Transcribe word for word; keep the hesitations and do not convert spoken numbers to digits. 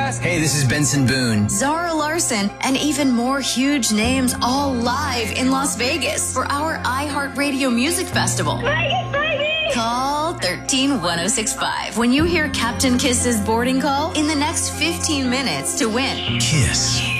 Yes. Hey, this is Benson Boone. Zara Larson, and even more huge names all live in Las Vegas for our iHeartRadio Music Festival. Vegas, baby! Call thirteen one oh six five when you hear Captain Kiss's boarding call in the next fifteen minutes to win. Kiss.